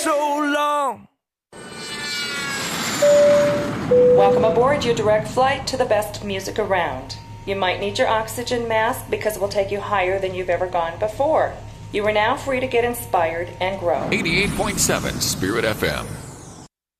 So long. Welcome aboard your direct flight to the best music around. You might need your oxygen mask because it will take you higher than you've ever gone before. You are now free to get inspired and grow. 88.7 Spirit FM.